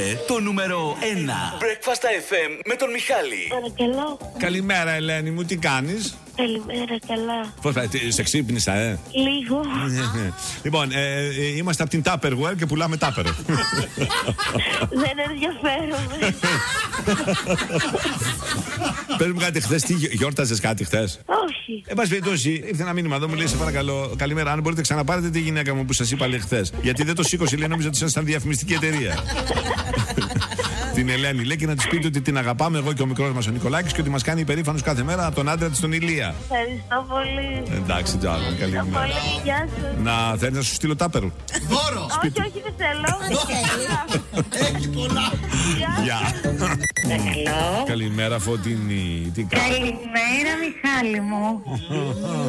Το νούμερο 1 Breakfast FM με τον Μιχάλη. Παρακαλώ. Καλημέρα, Ελένη μου, τι κάνεις? Καλημέρα, καλά. Πώς πάει, σε ξύπνησα, Λίγο. Λοιπόν, είμαστε από την Tupperware και πουλάμε Tupper. Δεν ενδιαφέρομαι. Πες μου κάτι χθες, τι γιόρταζες κάτι χθες? Όχι. Εν πάση περιπτώσει, ήρθε ένα μήνυμα εδώ, μου λέει σε παρακαλώ, καλημέρα. Αν μπορείτε ξαναπάρετε τη γυναίκα μου που σας είπα λέει χθες. Γιατί δεν το σήκωσε, λέει, νόμιζα ότι ήσασταν διαφημιστική εταιρεία. Την Ελένη λέει και να της πείτε ότι την αγαπάμε εγώ και ο μικρός μας ο Νικολάκης και ότι μας κάνει υπερήφανος κάθε μέρα από τον άντρα της τον Ηλία. Ευχαριστώ πολύ. Εντάξει, Τζάλλον, καλή Ευχαριστώ μέρα. πολύ. Γεια σας. Να θέλεις να σου στείλω Tupper? Δώρο! Όχι, όχι, δεν θέλω. Έχει πολλά! Γεια. Παρακαλώ. Καλημέρα, Φωτεινή. Τι κάνεις? Καλημέρα, Μιχάλη μου.